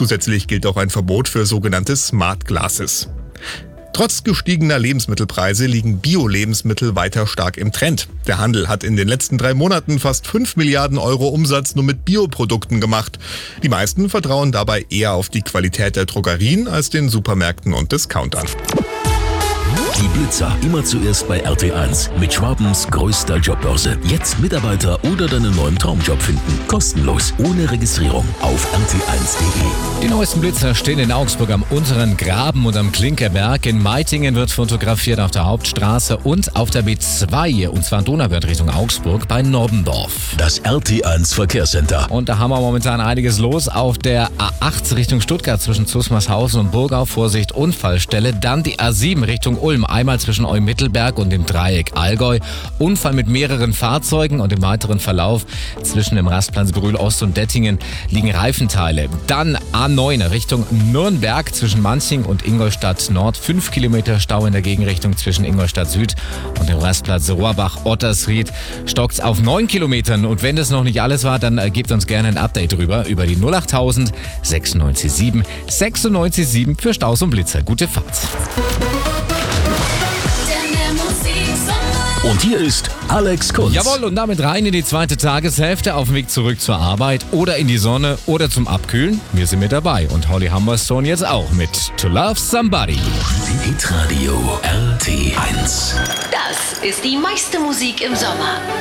Zusätzlich gilt auch ein Verbot für sogenannte Smart Glasses. Trotz gestiegener Lebensmittelpreise liegen Bio-Lebensmittel weiter stark im Trend. Der Handel hat in den letzten 3 Monaten fast 5 Milliarden Euro Umsatz nur mit Bioprodukten gemacht. Die meisten vertrauen dabei eher auf die Qualität der Drogerien als den Supermärkten und Discountern. Die Blitzer immer zuerst bei RT1 mit Schwabens größter Jobbörse. Jetzt Mitarbeiter oder deinen neuen Traumjob finden. Kostenlos, ohne Registrierung auf rt1.de. Die neuesten Blitzer stehen in Augsburg am Unteren Graben und am Klinkerberg. In Meitingen wird fotografiert auf der Hauptstraße und auf der B2, und zwar Donauwörth Richtung Augsburg bei Nobbendorf. Das RT1 Verkehrscenter. Und da haben wir momentan einiges los auf der A8 Richtung Stuttgart zwischen Zusmarshausen und Burgau. Vorsicht, Unfallstelle. Dann die A7 Richtung Ulm. Einmal zwischen Eumittelberg und dem Dreieck Allgäu. Unfall mit mehreren Fahrzeugen und im weiteren Verlauf zwischen dem Rastplatz Brühl Ost und Dettingen liegen Reifenteile. Dann A9 Richtung Nürnberg zwischen Manching und Ingolstadt Nord. 5 Kilometer Stau in der Gegenrichtung zwischen Ingolstadt Süd und dem Rastplatz Rohrbach-Ottersried. Stockt's auf 9 Kilometern. Und wenn das noch nicht alles war, dann gebt uns gerne ein Update drüber über die 08000 967 967 für Staus und Blitzer. Gute Fahrt. Und hier ist Alex Kunz. Jawohl, und damit rein in die zweite Tageshälfte auf dem Weg zurück zur Arbeit oder in die Sonne oder zum Abkühlen. Wir sind mit dabei und Holly Humberstone jetzt auch mit To Love Somebody. Hitradio RT1. Das ist die meiste Musik im Sommer.